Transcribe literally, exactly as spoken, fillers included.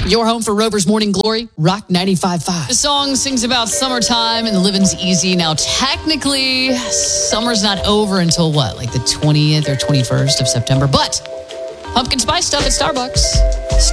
Your home for Rover's Morning Glory, Rock ninety-five point five. The song sings about summertime and the living's easy. Now, technically, summer's not over until what, like the twentieth or twenty-first of September. But pumpkin spice stuff at Starbucks.